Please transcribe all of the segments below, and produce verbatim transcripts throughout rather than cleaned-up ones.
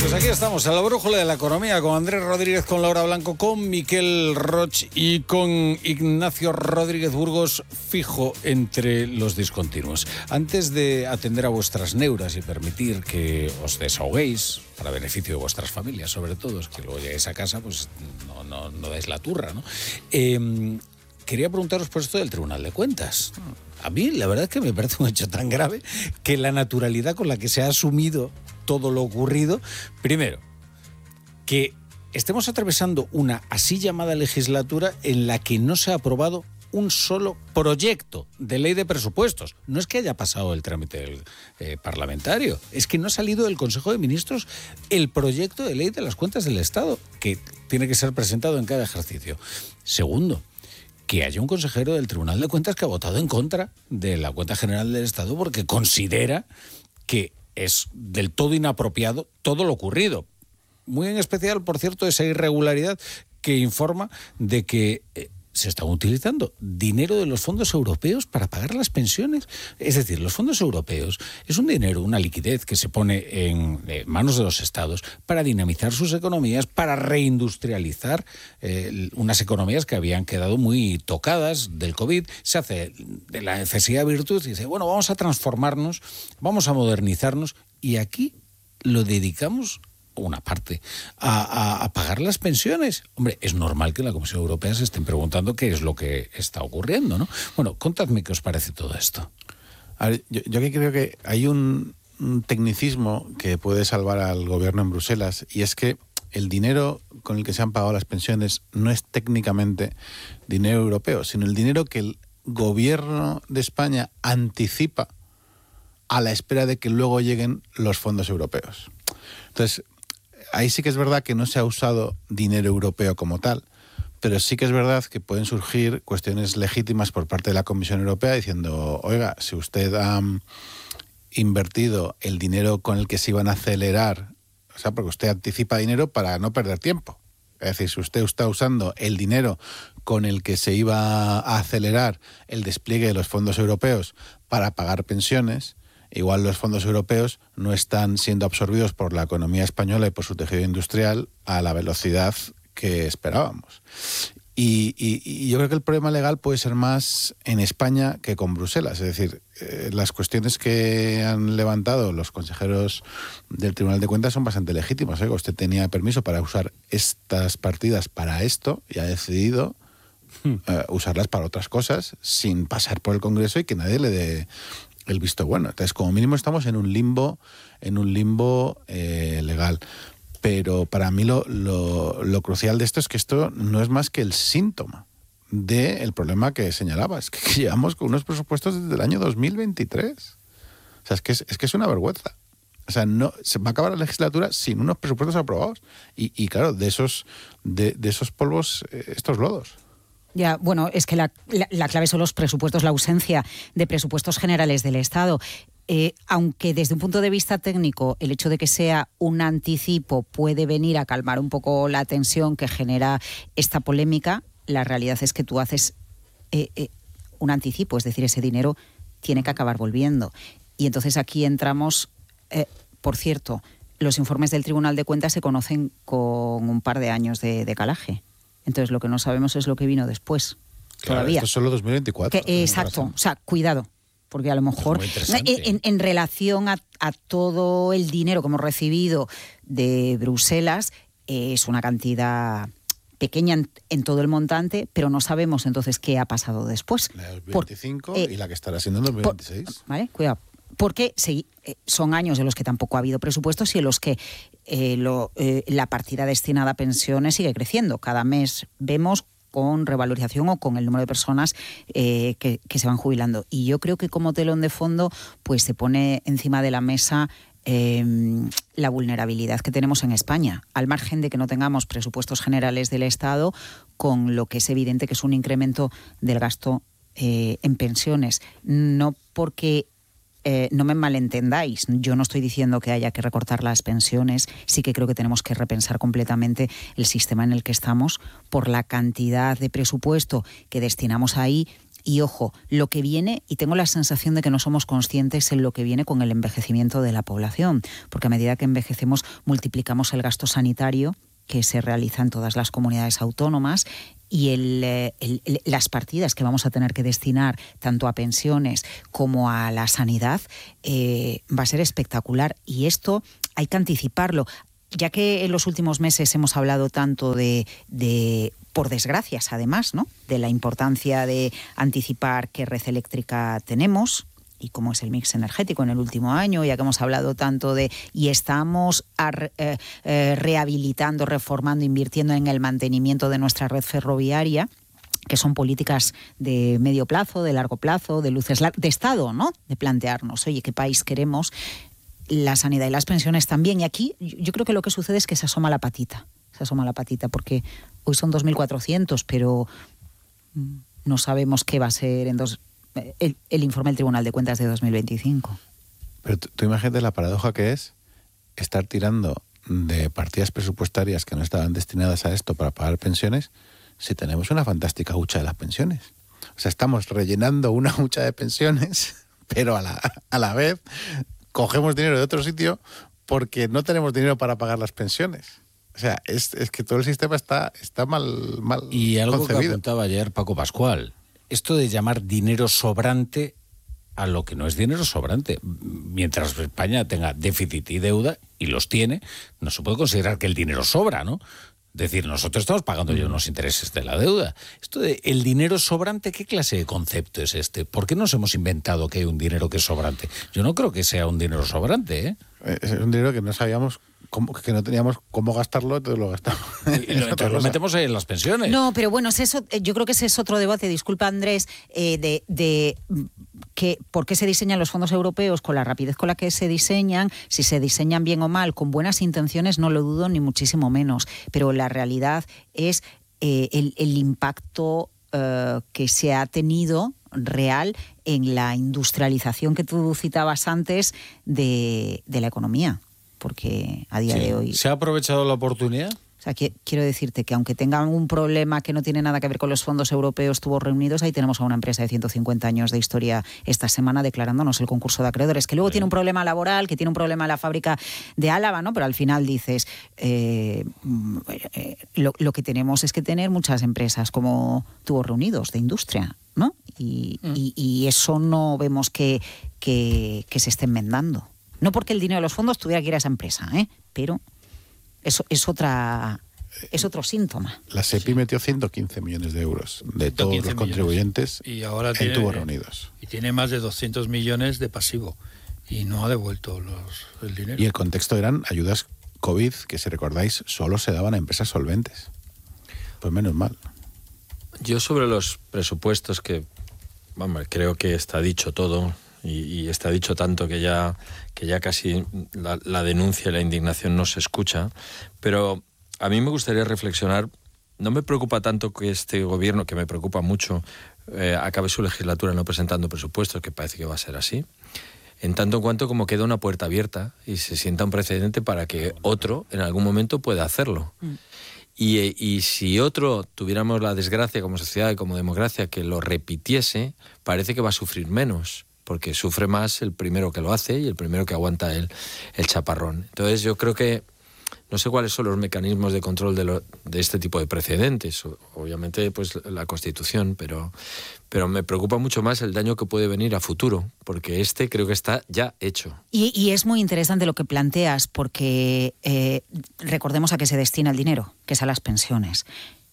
Pues aquí estamos, a la brújula de la economía, con Andrés Rodríguez, con Laura Blanco, con Miquel Roch y con Ignacio Rodríguez Burgos, fijo entre los discontinuos. Antes de atender a vuestras neuras y permitir que os desahoguéis, para beneficio de vuestras familias, sobre todo, que luego lleguéis a casa, pues no, no, no dais la turra, ¿no? Eh, quería preguntaros por esto del Tribunal de Cuentas. A mí, la verdad es que me parece un hecho tan grave que la naturalidad con la que se ha asumido todo lo ocurrido. Primero, que estemos atravesando una así llamada legislatura en la que no se ha aprobado un solo proyecto de ley de presupuestos. No es que haya pasado el trámite del, eh, parlamentario, es que no ha salido del Consejo de Ministros el proyecto de ley de las cuentas del Estado, que tiene que ser presentado en cada ejercicio. Segundo, que haya un consejero del Tribunal de Cuentas que ha votado en contra de la Cuenta General del Estado porque considera que es del todo inapropiado todo lo ocurrido. Muy en especial, por cierto, esa irregularidad que informa de que eh, se está utilizando dinero de los fondos europeos para pagar las pensiones. Es decir, los fondos europeos es un dinero, una liquidez que se pone en eh, manos de los estados para dinamizar sus economías, para reindustrializar eh, unas economías que habían quedado muy tocadas del COVID. Se hace de la necesidad virtud y dice, bueno, vamos a transformarnos, vamos a modernizarnos, y aquí lo dedicamos una parte, a, a, a pagar las pensiones. Hombre, es normal que en la Comisión Europea se estén preguntando qué es lo que está ocurriendo, ¿no? Bueno, contadme qué os parece todo esto. A ver, yo, yo aquí creo que hay un, un tecnicismo que puede salvar al gobierno en Bruselas, y es que el dinero con el que se han pagado las pensiones no es técnicamente dinero europeo, sino el dinero que el gobierno de España anticipa a la espera de que luego lleguen los fondos europeos. Entonces, ahí sí que es verdad que no se ha usado dinero europeo como tal, pero sí que es verdad que pueden surgir cuestiones legítimas por parte de la Comisión Europea diciendo, oiga, si usted ha invertido el dinero con el que se iban a acelerar, o sea, porque usted anticipa dinero para no perder tiempo. Es decir, si usted está usando el dinero con el que se iba a acelerar el despliegue de los fondos europeos para pagar pensiones, igual los fondos europeos no están siendo absorbidos por la economía española y por su tejido industrial a la velocidad que esperábamos. Y, y, y yo creo que el problema legal puede ser más en España que con Bruselas. Es decir, eh, las cuestiones que han levantado los consejeros del Tribunal de Cuentas son bastante legítimas. ¿eh? Usted tenía permiso para usar estas partidas para esto y ha decidido hmm. eh, usarlas para otras cosas sin pasar por el Congreso y que nadie le dé el visto bueno. Entonces, como mínimo estamos en un limbo, en un limbo eh, legal. Pero para mí lo, lo, lo crucial de esto es que esto no es más que el síntoma del problema que señalaba. Es que, que llevamos con unos presupuestos desde el año dos mil veintitrés. O sea, es que es, es que es una vergüenza. O sea, no se va a acabar la legislatura sin unos presupuestos aprobados. Y, y claro, de esos, de, de esos polvos, eh, estos lodos. Ya, bueno, es que la, la, la clave son los presupuestos, la ausencia de presupuestos generales del Estado. Eh, aunque desde un punto de vista técnico el hecho de que sea un anticipo puede venir a calmar un poco la tensión que genera esta polémica, la realidad es que tú haces eh, eh, un anticipo, es decir, ese dinero tiene que acabar volviendo. Y entonces aquí entramos, eh, por cierto, los informes del Tribunal de Cuentas se conocen con un par de años de decalaje. Entonces, lo que no sabemos es lo que vino después, claro, todavía. Esto es solo dos mil veinticuatro. Que, exacto, o sea, cuidado, porque a lo mejor en, en relación a, a todo el dinero que hemos recibido de Bruselas, eh, es una cantidad pequeña en, en todo el montante, pero no sabemos entonces qué ha pasado después. La de dos mil veinticinco por, eh, y la que estará siendo en dos mil veintiséis. Por, vale, cuidado. Porque sí, eh, son años en los que tampoco ha habido presupuestos y en los que eh, lo, eh, la partida destinada a pensiones sigue creciendo. Cada mes vemos con revalorización o con el número de personas eh, que, que se van jubilando. Y yo creo que como telón de fondo pues se pone encima de la mesa eh, la vulnerabilidad que tenemos en España, al margen de que no tengamos presupuestos generales del Estado, con lo que es evidente que es un incremento del gasto eh, en pensiones. No porque... Eh, no me malentendáis, yo no estoy diciendo que haya que recortar las pensiones, sí que creo que tenemos que repensar completamente el sistema en el que estamos por la cantidad de presupuesto que destinamos ahí Y ojo, lo que viene, y tengo la sensación de que no somos conscientes en lo que viene con el envejecimiento de la población, porque a medida que envejecemos multiplicamos el gasto sanitario que se realiza en todas las comunidades autónomas y el, el, el, las partidas que vamos a tener que destinar tanto a pensiones como a la sanidad eh, va a ser espectacular. Y esto hay que anticiparlo. Ya que en los últimos meses hemos hablado tanto de, de por desgracias además, ¿no?, de la importancia de anticipar qué red eléctrica tenemos y cómo es el mix energético en el último año, ya que hemos hablado tanto de... y estamos a, eh, eh, rehabilitando, reformando, invirtiendo en el mantenimiento de nuestra red ferroviaria, que son políticas de medio plazo, de largo plazo, de luces de Estado, ¿no?, de plantearnos, oye, ¿qué país queremos? La sanidad y las pensiones también. Y aquí yo creo que lo que sucede es que se asoma la patita, se asoma la patita, porque hoy son dos mil cuatrocientos, pero no sabemos qué va a ser en dos... El, el informe del Tribunal de Cuentas de dos mil veinticinco. Pero tú, tú imagínate la paradoja que es estar tirando de partidas presupuestarias que no estaban destinadas a esto para pagar pensiones si tenemos una fantástica hucha de las pensiones. O sea, estamos rellenando una hucha de pensiones, pero a la, a la vez cogemos dinero de otro sitio porque no tenemos dinero para pagar las pensiones. O sea, es, es que todo el sistema está, está mal, mal y algo concebido. Que apuntaba ayer Paco Pascual. Esto de llamar dinero sobrante a lo que no es dinero sobrante. Mientras España tenga déficit y deuda, y los tiene, no se puede considerar que el dinero sobra, ¿no? Es decir, nosotros estamos pagando ya unos intereses de la deuda. Esto de el dinero sobrante, ¿qué clase de concepto es este? ¿Por qué nos hemos inventado que hay un dinero que es sobrante? Yo no creo que sea un dinero sobrante, ¿eh? Es un dinero que no sabíamos... Cómo, que no teníamos cómo gastarlo, entonces lo gastamos. Y lo, entonces lo metemos ahí en las pensiones. No, pero bueno, es eso, yo creo que ese es otro debate, disculpa Andrés, eh, de, de que por qué se diseñan los fondos europeos con la rapidez con la que se diseñan, si se diseñan bien o mal, con buenas intenciones, no lo dudo ni muchísimo menos, pero la realidad es eh, el, el impacto eh, que se ha tenido real en la industrialización que tú citabas antes de, de la economía. Porque a día sí. de hoy... ¿Se ha aprovechado la oportunidad? O sea, que, quiero decirte que aunque tengan un problema que no tiene nada que ver con los fondos europeos tubos reunidos, ahí tenemos a una empresa de ciento cincuenta años de historia esta semana declarándonos el concurso de acreedores, que luego sí. tiene un problema laboral, que tiene un problema en la fábrica de Álava, ¿no? Pero al final dices, eh, eh, lo, lo que tenemos es que tener muchas empresas como tubos reunidos de industria, ¿no? Y, mm. y, y eso no vemos que, que, que se esté enmendando. No porque el dinero de los fondos tuviera que ir a esa empresa, ¿eh? Pero eso es otra es otro síntoma. La SEPI sí. metió ciento quince millones de euros de todos los contribuyentes y ahora en tiene, tubos reunidos. Y tiene más de doscientos millones de pasivo y no ha devuelto los, el dinero. Y el contexto eran ayudas COVID que, si recordáis, solo se daban a empresas solventes. Pues menos mal. Yo sobre los presupuestos, que vamos, creo que está dicho todo. Y, y está dicho tanto que ya, que ya casi la, la denuncia y la indignación no se escucha. Pero a mí me gustaría reflexionar. No me preocupa tanto que este gobierno, que me preocupa mucho, eh, acabe su legislatura no presentando presupuestos, que parece que va a ser así. En tanto en cuanto como queda una puerta abierta y se sienta un precedente para que otro en algún momento pueda hacerlo. Mm. Y, y si otro tuviéramos la desgracia como sociedad y como democracia que lo repitiese, parece que va a sufrir menos. Porque sufre más el primero que lo hace y el primero que aguanta el, el chaparrón. Entonces yo creo que, no sé cuáles son los mecanismos de control de, lo, de este tipo de precedentes, obviamente pues la Constitución, pero, pero me preocupa mucho más el daño que puede venir a futuro, porque este creo que está ya hecho. Y, y es muy interesante lo que planteas, porque eh, recordemos a qué se destina el dinero, que es a las pensiones.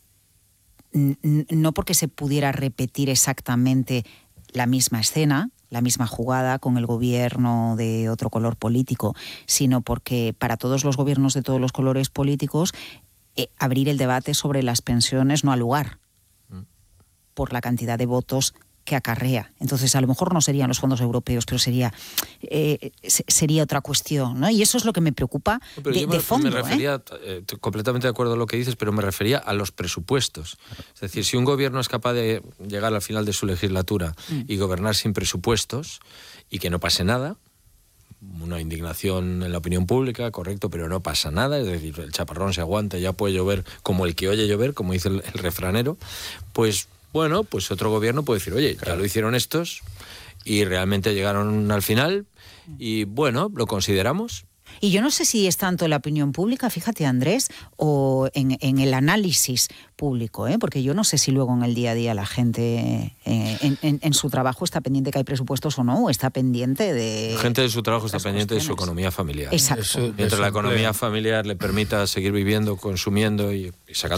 No porque se pudiera repetir exactamente la misma escena, la misma jugada con el gobierno de otro color político, sino porque para todos los gobiernos de todos los colores políticos eh, abrir el debate sobre las pensiones no ha lugar por la cantidad de votos que acarrea. Entonces, a lo mejor no serían los fondos europeos, pero sería eh, sería otra cuestión, ¿no? Y eso es lo que me preocupa no, pero de, yo me, de fondo. me refería, ¿eh? eh, completamente de acuerdo a lo que dices, pero me refería a los presupuestos. Es decir, si un gobierno es capaz de llegar al final de su legislatura mm. y gobernar sin presupuestos y que no pase nada, una indignación en la opinión pública, correcto, pero no pasa nada, es decir, el chaparrón se aguanta, ya puede llover como el que oye llover, como dice el, el refranero, pues bueno, pues otro gobierno puede decir, oye, claro, ya lo hicieron estos y realmente llegaron al final y bueno, lo consideramos. Y yo no sé si es tanto la opinión pública, fíjate Andrés, o en, en el análisis público, ¿eh? Porque yo no sé si luego en el día a día la gente eh, en, en, en su trabajo está pendiente que hay presupuestos o no, o está pendiente de... La gente de su trabajo está pendiente cuestiones. de su economía familiar. Exacto. Eso, Mientras eso, la economía familiar le permita seguir viviendo, consumiendo y, y sacando